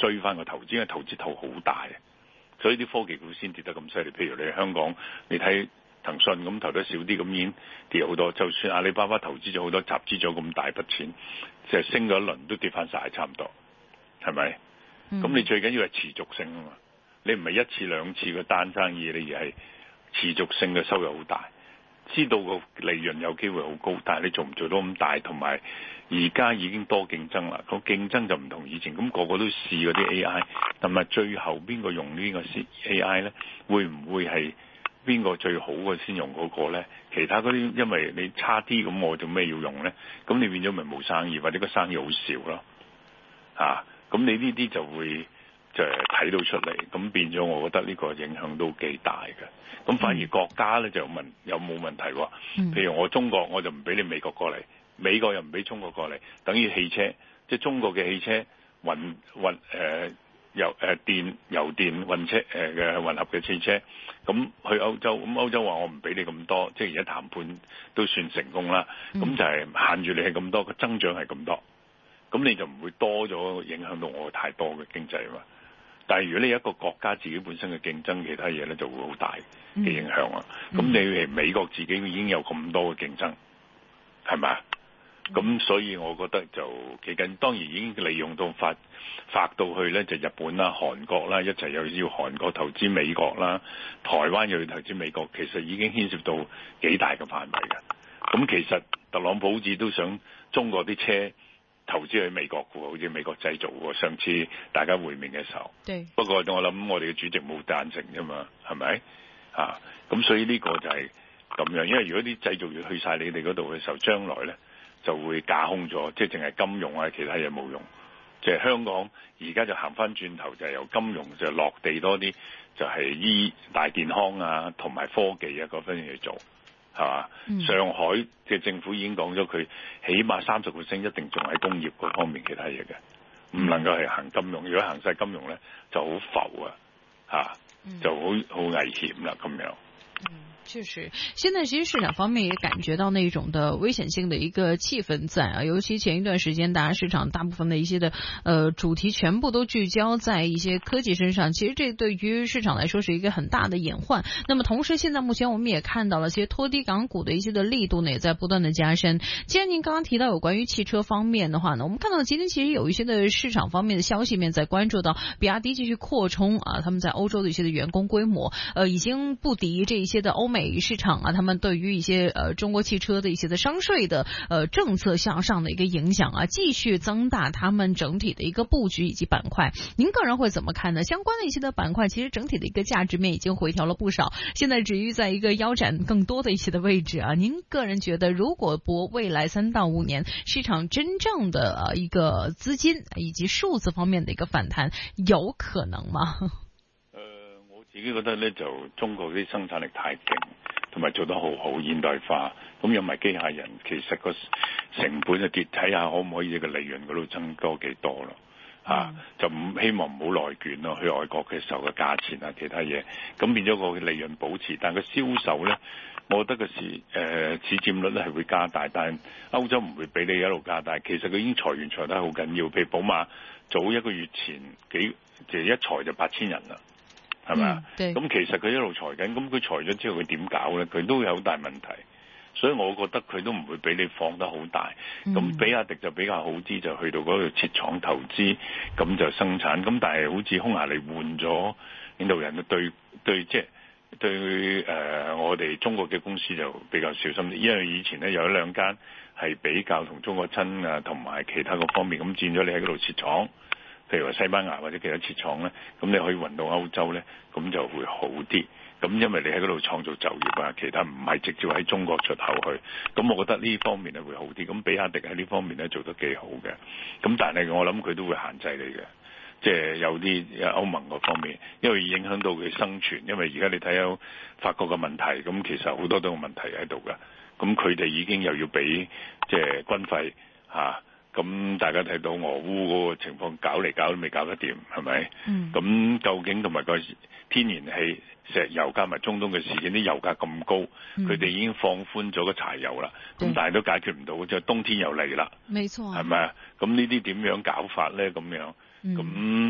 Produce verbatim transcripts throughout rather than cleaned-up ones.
追翻個投資，因為投資頭好大，所以啲科技股先跌得咁犀利。譬如你香港，你睇騰訊咁投得少啲，咁已經跌好多。就算阿里巴巴投資咗好多，集資咗咁大筆錢，即係升咗一輪都跌翻晒，差唔多，係咪？咁、嗯、你最緊要係持續性啊嘛，你唔係一次兩次嘅單生意，你而係持續性嘅收入好大。知道個利潤有機會好高，但係你做唔做到咁大，同埋而家已經多競爭啦。個競爭就唔同以前，咁、那個個都試嗰啲 A I， 同埋最後邊個用呢個 A I 呢？會唔會係邊個最好嘅先用嗰個呢？其他嗰啲因為你差啲，咁我做咩要用呢？咁你變咗咪冇生意，或者個生意好少咯。啊，咁你呢啲就會就睇到出嚟，咁變咗我覺得呢個影響都幾大嘅。咁反而國家咧就問有冇問題喎？譬如我中國我就唔俾你美國過嚟，美國又唔俾中國過嚟，等於汽車，即係中國嘅汽車混混誒油誒電油電混車誒嘅、呃、混合嘅汽車，咁去歐洲，咁歐洲話我唔俾你咁多，即係而家談判都算成功啦。咁就係限住你係咁多，個增長係咁多，咁你就唔會多咗影響到我太多嘅經濟嘛。但係如果你一個國家自己本身嘅競爭，其他嘢咧就會好大嘅影響啊！咁、嗯、你係美國自己已經有咁多嘅競爭，係咪啊？咁、嗯、所以我覺得就幾緊，當然已經利用到發發到去咧，就日本啦、韓國啦，一齊又要韓國投資美國啦，台灣又要投資美國，其實已經牽涉到幾大嘅範圍嘅。咁其實特朗普好似都想中國啲車投資去美國嘅，好似美國製造喎。上次大家會面嘅時候，對，不過我諗我哋嘅主席冇贊成啫嘛，係咪？啊，咁所以呢個就係咁樣，因為如果啲製造業去晒你哋嗰度嘅時候，將來咧就會架空咗，即係淨係金融啊，其他嘢冇用。即係香港而家就行翻轉頭，就係由金融就落地多啲，就係醫大健康啊，同埋科技啊嗰方面去做。係嘛？嗯、上海嘅政府已經講咗，佢起碼三十個 percent 一定仲喺工業嗰方面其他嘢嘅，唔能夠係行金融。如果行晒金融咧，就好浮啊，嚇，就好好危險啦咁樣。 嗯，確實，現在其實市場方面也感覺到那種的危險性的一個氣氛在啊，尤其前一段時間，大家市場大部分的一些的呃主題全部都聚焦在一些科技身上，其實這對於市場來說是一個很大的隱患。那麼同時，現在目前我們也看到了，其實拖低港股的一些的力度呢，也在不斷的加深。既然您剛剛提到有關於汽車方面的話呢，我們看到今天其實有一些的市場方面的消息面在關注到比亞迪繼續擴充啊，他們在歐洲的一些的員工規模，呃，已經不敵這一些的歐美市場啊，他們對於一些呃中國汽車的一些的商稅的呃政策向上的一個影響啊，繼續增大他們整體的一個布局以及板塊。您個人會怎麼看呢？相關的一些的板塊，其實整體的一個價值面已經回調了不少，現在止於在一個腰斬更多的一些的位置啊。您個人覺得，如果博未來三到五年市場真正的呃一個資金以及數字方面的一個反彈，有可能嗎？ 自己覺得咧，就中國啲生產力太勁，同埋做得好好現代化，咁有埋機械人，其實個成本就跌，睇下可唔可以個利潤嗰度增多幾多咯、嗯啊？就唔希望唔好內卷咯，去外國嘅時候嘅價錢啊，其他嘢，咁變咗個利潤保持，但係個銷售咧，我覺得個市誒、呃、市佔率咧係會加大，但係歐洲唔會俾你一路加大，其實佢已經裁員裁得好緊要，譬如寶馬早一個月前幾就一裁就八千人啦。係咪啊？咁、嗯、其實佢一路裁緊，咁佢裁咗之後佢點搞咧？佢都有好大問題，所以我覺得佢都唔會俾你放得好大。咁、嗯、比亞迪就比較好啲，就去到嗰度設廠投資，咁就生產。咁但係好似匈牙利換咗領導人，對對即係對誒、呃、我哋中國嘅公司就比較小心啲，因為以前咧有一兩間係比較同中國親啊，同埋其他各方面咁佔咗你喺嗰度設廠。譬如話西班牙或者其他設廠咧，咁你可以運到歐洲咧，咁就會好啲。咁因為你喺嗰度創造就業啊，其他唔係直接喺中國出口去。咁我覺得呢方面咧會好啲。咁比亞迪喺呢方面咧做得幾好嘅。咁但係我諗佢都會限制你嘅，即係有啲歐盟嗰方面，因為影響到佢生存。因為而家你睇下法國嘅問題，咁其實好多都有問題喺度㗎。咁佢哋已經又要俾即係軍費嚇。咁大家睇到俄烏嗰個情況搞嚟搞都未搞得掂，係咪？嗯。咁究竟同埋個天然氣、石油加埋中東嘅事件，啲油價咁高，佢、嗯、哋已經放寬咗個柴油啦。咁但係都解決唔到，即係冬天又嚟啦。冇錯。係咪啊？咁呢啲點樣搞法咧？咁樣。咁、嗯、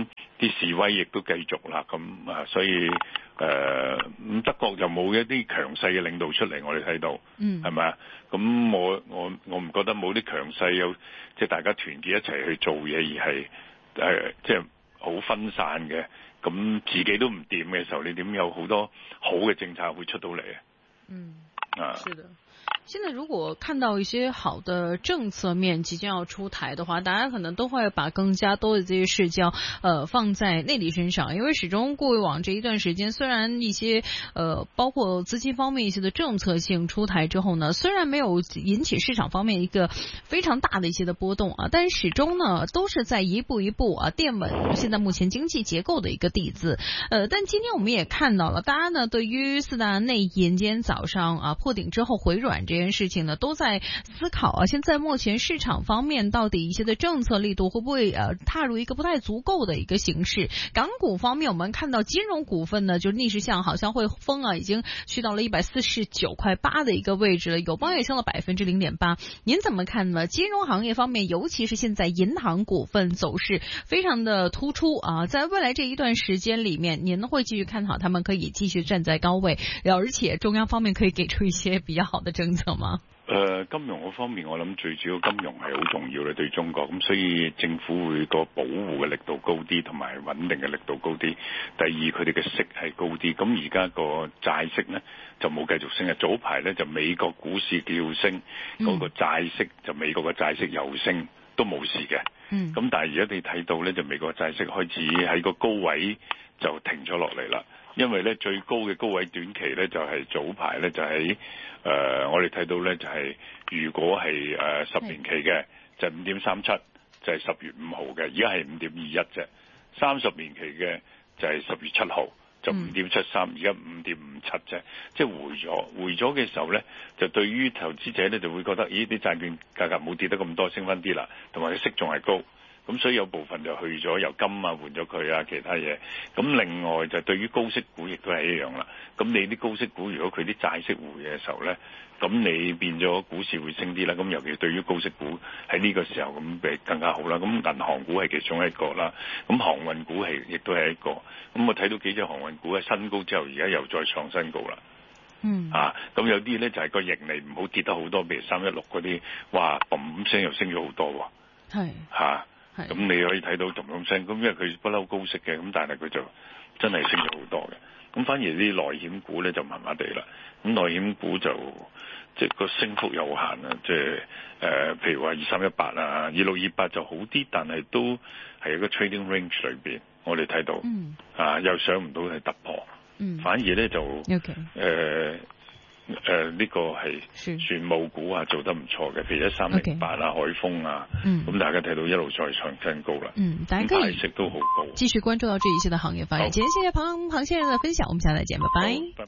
啲示威亦都繼續啦，咁啊，所以誒咁、呃、德國就冇一啲強勢嘅領導出嚟，我哋睇到，嗯，係咪啊？咁我我我唔覺得冇啲強勢有即係大家團結一齊去做嘢，而係誒即係好分散嘅，咁自己都唔掂嘅時候，你點有好多好嘅政策會出到嚟啊？嗯，啊， 是的。現在如果看到一些好的政策面即將要出台的話，大家可能都會把更加多的這些視角呃放在內地身上，因為始終過往這一段時間，雖然一些呃包括資金方面一些的政策性出台之後呢，雖然沒有引起市場方面一個非常大的一些的波動啊，但是始終呢都是在一步一步啊墊穩現在目前經濟結構的一個底子。呃，但今天我們也看到了，大家呢對於四大內銀今天早上啊破頂之後回軟這件事情呢，都在思考啊。現在目前市場方面到底一些的政策力度會不會呃踏入一個不太足夠的一個形式？港股方面，我們看到金融股份呢，就逆勢向好像匯豐啊，已經去到了一百四十九塊八的一個位置了，友邦也升了百分之零點八。您怎麼看呢？金融行業方面，尤其是現在銀行股份走勢非常的突出啊，在未來這一段時間裏面，您會繼續看好他們可以繼續站在高位，而且中央方面可以給出一些比較好的政策嗎？ 誒、呃、金融嗰方面，我諗最主要金融係好重要嘅對中國，咁所以政府會個保護嘅力度高啲，同埋穩定嘅力度高啲。第二，佢哋嘅息係高啲。咁而家個債息呢就冇繼續升嘅，早排呢就美國股市叫升，嗰、那個債息就美國嘅債息又升，都冇事嘅。嗯。咁但係而家你睇到呢，就美國債息開始喺個高位就停咗落嚟啦。因為咧最高嘅高位短期咧就係、是、早排咧就喺、是、誒、呃、我哋睇到咧就係、是、如果係誒、呃、十年期嘅就五點三七，就係、是、十月五號嘅，而家係五點二一啫。三十年期嘅就係十月七號，就五點七三，而家五點五七啫。即係回咗，回咗嘅時候咧，就對於投資者咧就會覺得，咦啲債券價格冇跌得咁多，升翻啲啦，同埋佢息仲係高。咁所以有部分就去咗由金啊換咗佢啊其他嘢，咁另外就對於高息股亦都係一樣啦。咁你啲高息股如果佢啲債息回嘅時候咧，咁你變咗股市會升啲啦。咁尤其對於高息股喺呢個時候咁誒更加好啦。咁銀行股係其中一個啦，咁航運股係亦都係一個。咁我睇到幾隻航運股喺新高之後，而家又再創新高啦。嗯。啊，咁有啲咧就係個盈利唔好跌得好多，譬如三一六嗰啲，哇嘣聲又升咗好多喎。係。嚇。咁你可以睇到同咁升，咁因為佢不嬲高息嘅，咁但係佢就真係升咗好多嘅。咁反而啲內險股咧就麻麻地啦。咁內險股就即係個升幅有限啊，即係誒，譬如話二三一八啊，二六二八就好啲，但係都係一個 trading range 裏邊，我哋睇到、嗯、啊又上唔到係突破，嗯、反而咧就誒。Okay. 呃誒，呢、呃這個係船務股啊，做得唔錯嘅，譬如一三零八啊，海豐啊，咁、嗯、大家睇到一路再創新高啦。嗯，大家可以息都好高。 繼續關注到這一些的行業發展。今天謝謝龐龐先生的分享，我們下次再見，拜拜。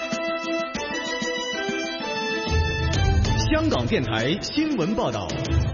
香港電台新聞報道。